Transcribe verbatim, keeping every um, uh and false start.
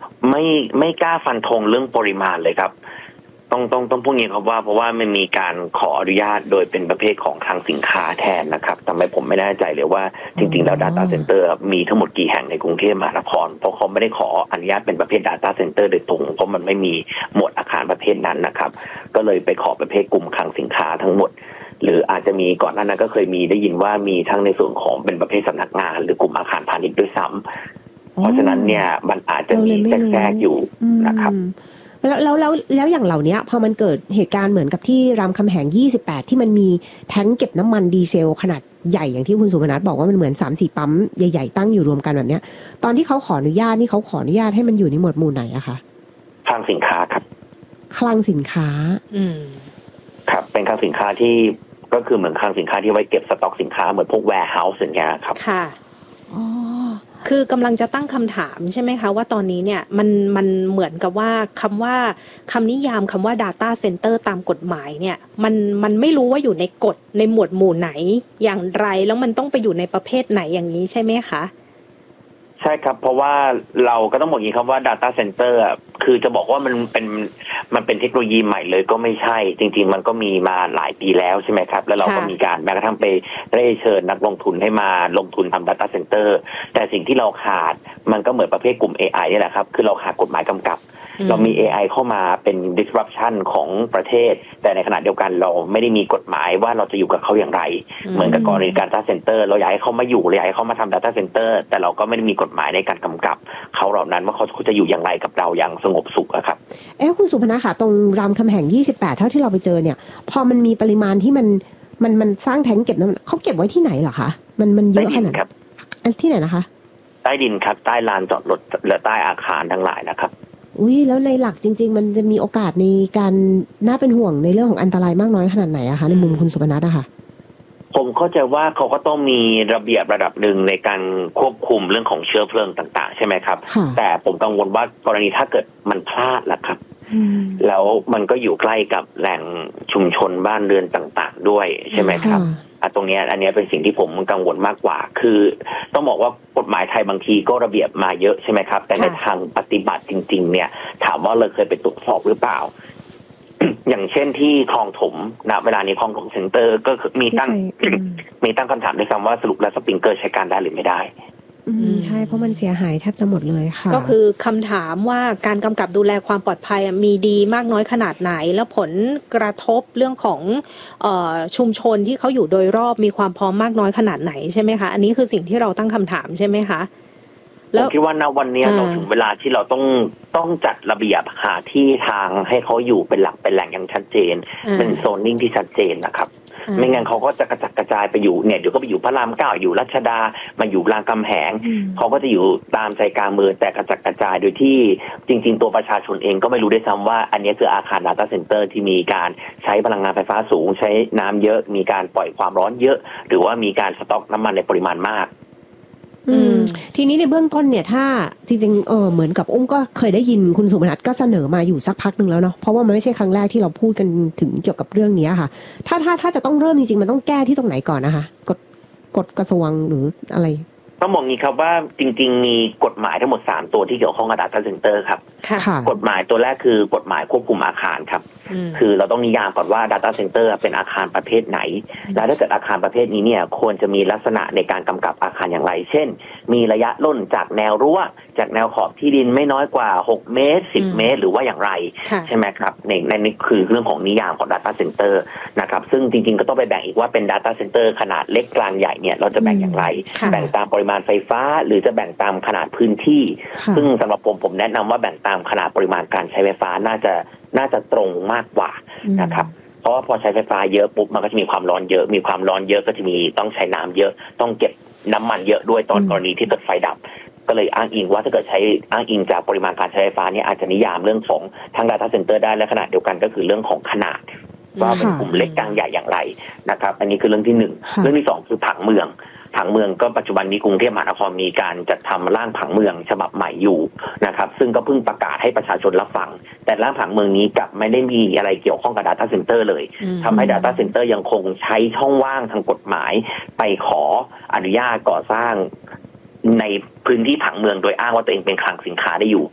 ไม่ไม่กล้าฟันธงเรื่องปริมาณเลยครับต้องต้องต้องพูดงี้ครับว่าเพราะว่ามันมีการขออนุญาตโดยเป็นประเภทของคลังสินค้าแทนนะครับทำให้ผมไม่แน่ใจเลยว่าจริงๆแล้ว Data Center มีทั้งหมดกี่แห่งในกรุงเทพมหานครเพราะเขาไม่ได้ขออนุญาตเป็นประเภท Data Center โดยตรงเพราะมันไม่มีหมวดอาคารประเภทนั้นนะครับก็เลยไปขอประเภทกลุ่มคลังสินค้าทั้งหมดหรืออาจจะมีก่อนหน้านั้นก็เคยมีได้ยินว่ามีทั้งในส่วนของเป็นประเภทสำนักงานหรือกลุ่มอาคารพาณิชย์ด้วยซ้ำเพราะฉะนั้นเนี่ยมันอาจจะมีแทรกอยู่นะครับแล้วแล้วแล้วแล้วอย่างเหล่านี้พอมันเกิดเหตุการณ์เหมือนกับที่รามคำแหงยี่สิบแปดที่มันมีแท้งเก็บน้ำมันดีเซลขนาดใหญ่อย่างที่คุณสุพนัสบอกว่ามันเหมือน สามสี่ ปั๊มใหญ่ๆตั้งอยู่รวมกันแบบเนี้ยตอนที่เขาขออนุญาตนี่เขาขออนุญาตให้มันอยู่ในหมวดหมู่ไหนอะคะคลังสินค้าครับคลังสินค้าอืมครับเป็นคลังสินค้าที่ก็คือเหมือนคลังสินค้าที่ไว้เก็บสต็อกสินค้าเหมือนพวก warehouse อย่างเงี้ยครับค่ะอ๋อคือกำลังจะตั้งคำถามใช่ไหมคะว่าตอนนี้เนี่ยมันมันเหมือนกับว่าคำว่าคำนิยามคำว่า data center ตามกฎหมายเนี่ยมันมันไม่รู้ว่าอยู่ในกฎในหมวดหมู่ไหนอย่างไรแล้วมันต้องไปอยู่ในประเภทไหนอย่างนี้ใช่ไหมคะใช่ครับเพราะว่าเราก็ต้องบอกอย่างนี้ครับว่า data center อ่ะคือจะบอกว่ามันเป็นมันเป็นเทคโนโลยีใหม่เลยก็ไม่ใช่จริงๆมันก็มีมาหลายปีแล้วใช่ไหมครับแล้วเราก็มีการแม้กระทั่งไปได้เชิญนักลงทุนให้มาลงทุนทำ data center แต่สิ่งที่เราขาดมันก็เหมือนประเภทกลุ่ม เอ ไอ นี่แหละครับคือเราขาดกฎหมายกำกับเรามี เอ ไอ เข้ามาเป็น disruption ของประเทศแต่ในขณะเดียวกันเราไม่ได้มีกฎหมายว่าเราจะอยู่กับเขาอย่างไรเหมือนกับกรณีการ data center เราอยากให้เขามาอยู่เราอยากให้เขามาทำ data center แต่เราก็ไม่ได้มีกฎหมายในการกำกับเขาเหล่านั้นว่าเขาจะอยู่อย่างไรกับเราอย่างสงบสุขครับเอ๊ะคุณสุพนัสค่ะตรงรามคำแหงยี่สิบแปดเท่าที่เราไปเจอเนี่ยพอมันมีปริมาณที่มันมันมันสร้างแท้งเก็บน้ำเขาเก็บไว้ที่ไหนเหรอคะมันมันเยอะขนาดนั้นที่ไหนนะคะใต้ดินครับใต้ลานจอดรถและใต้อาคารทั้งหลายนะครับอุ้ยแล้วในหลักจริงๆมันจะมีโอกาสในการน่าเป็นห่วงในเรื่องของอันตรายมากน้อยขนาดไหนอะคะในมุมคุณสุพนัสอะค่ะผมเข้าใจว่าเขาก็ต้องมีระเบียบระดับหนึ่งในการควบคุมเรื่องของเชื้อเพลิงต่างๆใช่ไหมครับแต่ผมกังวลว่ากรณีถ้าเกิดมันพลาดล่ะครับแล้วมันก็อยู่ใกล้กับแหล่งชุมชนบ้านเรือนต่างๆด้วยใช่ไหมครับตรงนี้อันนี้เป็นสิ่งที่ผมกังวลมากกว่าคือต้องบอกว่ากฎหมายไทยบางทีก็ระเบียบมาเยอะใช่ไหมครับแต่ในทางปฏิบัติจริงๆเนี่ยถามว่าเราเคยไปตรวจสอบหรือเปล่า อย่างเช่นที่คลองถมณเวลานี้คลองถมเซ็นเตอร์ก็มีตั้ง มีตั้งคำถามด้วยซ้ำว่าสรุปแล้วสปริงเกอร์ใช้การได้หรือไม่ได้ใช่เพราะมันเสียหายแทบจะหมดเลยค่ะก็คือคำถามว่าการกำกับดูแลความปลอดภัยมีดีมากน้อยขนาดไหนแล้วผลกระทบเรื่องของเอ่อชุมชนที่เขาอยู่โดยรอบมีความพร้อมมากน้อยขนาดไหนใช่ไหมคะอันนี้คือสิ่งที่เราตั้งคำถามใช่ไหมคะผมคิดว่าณวันนี้เราถึงเวลาที่เราต้องต้องจัดระเบียบหาที่ทางให้เขาอยู่เป็นหลักเป็นแหล่งอย่างชัดเจนเป็นโซนนิ่งที่ชัดเจนนะครับไม่งั้นเขาก็จะกระจัดกระจายไปอยู่เนี่ยเดี๋ยวก็ไปอยู่พระรามเก้าอยู่รัชดามาอยู่รามคำแหงเขาก็จะอยู่ตามใจกลางเมืองแต่กระจัดกระจายโดยที่จริงๆตัวประชาชนเองก็ไม่รู้ด้วยซ้ำว่าอันนี้คืออาคาร Data Center ที่มีการใช้พลังงานไฟฟ้าสูงใช้น้ำเยอะมีการปล่อยความร้อนเยอะหรือว่ามีการสต็อกน้ำมันในปริมาณมากอืมทีนี้ในเบื้องต้นเนี่ยถ้าจริงๆเออเหมือนกับอุ้มก็เคยได้ยินคุณสุพนัสก็เสนอมาอยู่สักพักนึงแล้วเนาะเพราะว่ามันไม่ใช่ครั้งแรกที่เราพูดกันถึงเกี่ยวกับเรื่องนี้ค่ะถ้าถ้าถ้าจะต้องเริ่มจริงๆมันต้องแก้ที่ตรงไหนก่อนนะคะกฎกฎกระทรวงหรืออะไรต้องบอกงี้ครับว่าจริงๆมีกฎหมายทั้งหมดสามตัวที่เกี่ยวข้องกับ Data Center ครับกฎหมายตัวแรกคือกฎหมายควบคุมอาคารครับคือเราต้องนิยามก่อนว่า Data Center เป็นอาคารประเภทไหนและถ้าเกิดอาคารประเภทนี้เนี่ยควรจะมีลักษณะในการกำกับอาคารอย่างไรเช่นมีระยะร่นจากแนวรั้วจากแนวขอบที่ดินไม่น้อยกว่าหกเมตรสิบเมตรหรือว่าอย่างไรใช่ไหมครับในในนี้คือเรื่องของนิยามของ Data Center นะครับซึ่งจริงๆก็ต้องไปแบ่งอีกว่าเป็น Data Center ขนาดเล็กกลางใหญ่เนี่ยเราจะแบ่งอย่างไรแบ่งตามปริมาณไฟฟ้าหรือจะแบ่งตามขนาดพื้นที่ซึ่งสำหรับผมผมแนะนำว่าแบ่งตามขนาดปริมาณการใช้ไฟฟ้าน่าจะน่าจะตรงมากกว่านะครับเพราะว่าพอใช้ไฟฟ้าเยอะปุ๊บมันก็จะมีความร้อนเยอะมีความร้อนเยอะก็จะมีต้องใช้น้ำเยอะต้องเก็บน้ำมันเยอะด้วยตอนกรณีที่เกิดไฟดับก็เลยอ้างอิงว่าถ้าเกิดใช้อ้างอิงจากปริมาณการใช้ไฟฟ้าเนี่ยอาจจะนิยามเรื่องของทาง Data Center ได้และขนาดเดียวกันก็คือเรื่องของขนาดว่าเป็นกลุ่มเล็กกลางใหญ่อย่างไรนะครับอันนี้คือเรื่องที่หนึ่งเรื่องที่สองคือผังเมืองผังเมืองก็ปัจจุบันนี้กรุงเทพมหานครมีการจัดทำร่างผังเมืองฉบับใหม่อยู่นะครับซึ่งก็เพิ่งประกาศให้ประชาชนรับฟังแต่ร่างผังเมืองนี้กลับไม่ได้มีอะไรเกี่ยวข้องกับ Data Center เลยทำให้ Data Center ยังคงใช้ช่องว่างทางกฎหมายไปขออนุญาตก่อสร้างในพื้นที่ผังเมืองโดยอ้างว่าตัวเองเป็นคลังสินค้าได้อยู่